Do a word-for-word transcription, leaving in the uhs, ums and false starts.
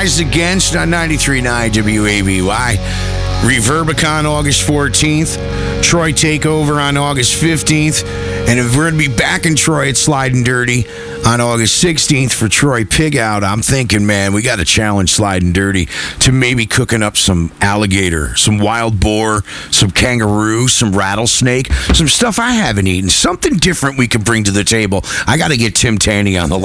Rise Against on ninety-three point nine W A B Y. Reverbicon August fourteenth. Troy Takeover on August fifteenth. And if we're going to be back in Troy at Sliding Dirty on August sixteenth for Troy Pig Out, I'm thinking, man, we got to challenge Sliding Dirty to maybe cooking up some alligator, some wild boar, some kangaroo, some rattlesnake, some stuff I haven't eaten, something different we could bring to the table. I got to get Tim Tanny on the line.